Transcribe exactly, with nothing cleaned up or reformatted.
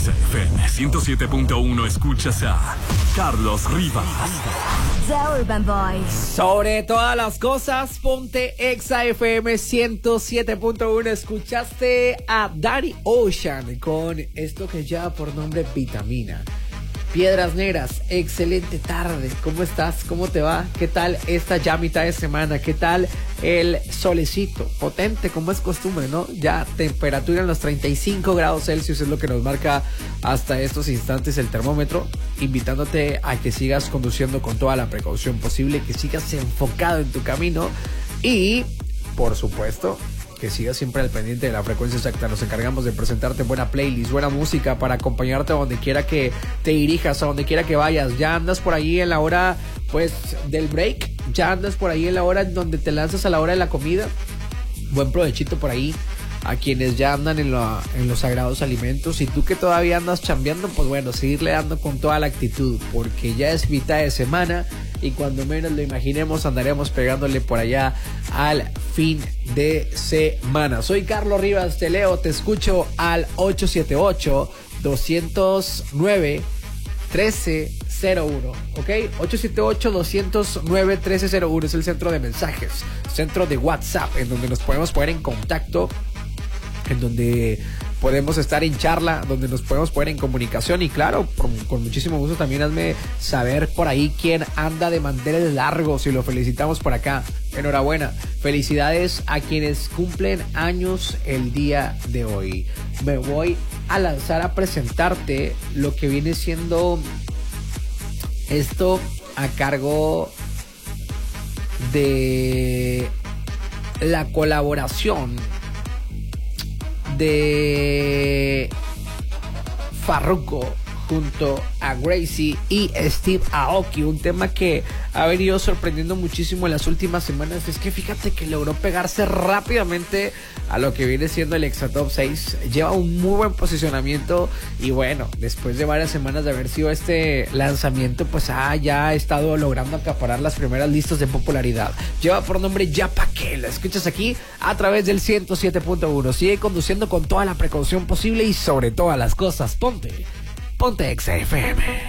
Exa F M ciento siete punto uno escuchas a Carlos Rivas. The Urban Boys. Sobre todas las cosas, ponte Exa F M ciento siete punto uno. Escuchaste a Danny Ocean con esto que lleva por nombre Vitamina. Piedras Negras, excelente tarde. ¿Cómo estás? ¿Cómo te va? ¿Qué tal esta ya mitad de semana? ¿Qué tal el solecito? Potente, como es costumbre, ¿no? Ya temperatura en los treinta y cinco grados Celsius es lo que nos marca hasta estos instantes el termómetro. Invitándote a que sigas conduciendo con toda la precaución posible, que sigas enfocado en tu camino y, por supuesto, que sigas siempre al pendiente de la frecuencia exacta. Nos encargamos de presentarte buena playlist, buena música para acompañarte a donde quiera que te dirijas, a donde quiera que vayas. Ya andas por ahí en la hora, pues, del break. Ya andas por ahí en la hora en donde te lanzas a la hora de la comida. Buen provechito por ahí a quienes ya andan en, lo, en los sagrados alimentos. Y tú que todavía andas chambeando, pues bueno, seguirle dando con toda la actitud, porque ya es mitad de semana y cuando menos lo imaginemos andaremos pegándole por allá al fin de semana. Soy Carlos Rivas, te leo, te escucho al ocho siete ocho, dos cero nueve, uno tres cero uno, ¿ok? ocho siete ocho, dos cero nueve, uno tres cero uno es el centro de mensajes, centro de WhatsApp, en donde nos podemos poner en contacto, en donde podemos estar en charla, donde nos podemos poner en comunicación. Y claro, con, con muchísimo gusto también hazme saber por ahí quién anda de manteles largos y lo felicitamos por acá. Enhorabuena, felicidades a quienes cumplen años el día de hoy. Me voy a lanzar a presentarte lo que viene siendo esto a cargo de la colaboración de Farruko junto a Gracie y Steve Aoki. Un tema que ha venido sorprendiendo muchísimo en las últimas semanas. Es que fíjate que logró pegarse rápidamente a lo que viene siendo el Exa Top seis. Lleva un muy buen posicionamiento y bueno, después de varias semanas de haber sido este lanzamiento, pues ha ya estado logrando acaparar las primeras listas de popularidad. Lleva por nombre Ya Pa' Qué. La escuchas aquí a través del ciento siete punto uno. Sigue conduciendo con toda la precaución posible y sobre todas las cosas, ponte Ponte Exa F M.